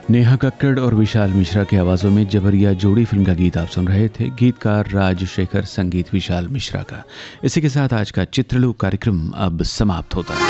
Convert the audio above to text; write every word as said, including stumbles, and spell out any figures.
नेहा कक्कड़ और विशाल मिश्रा की आवाज़ों में जबरिया जोड़ी फिल्म का गीत आप सुन रहे थे। गीतकार राजशेखर, संगीत विशाल मिश्रा का। इसी के साथ आज का चित्रलोक कार्यक्रम अब समाप्त होता है।